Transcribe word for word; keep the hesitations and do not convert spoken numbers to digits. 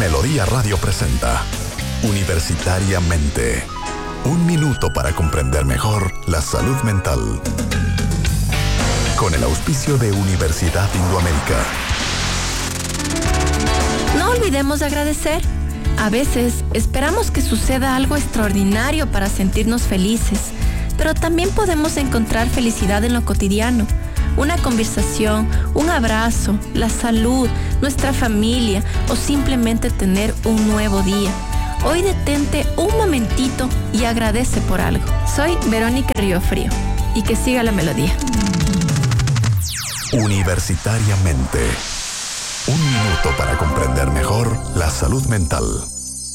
Melodía Radio presenta Universitariamente. Un minuto para comprender mejor la salud mental. Con el auspicio de Universidad Indoamérica. No olvidemos agradecer. A veces esperamos que suceda algo extraordinario para sentirnos felices, pero también podemos encontrar felicidad en lo cotidiano. Una conversación, un abrazo, la salud, nuestra familia o simplemente tener un nuevo día. Hoy detente un momentito y agradece por algo. Soy Verónica Riofrío y que siga la melodía. Universitariamente. Un minuto para comprender mejor la salud mental.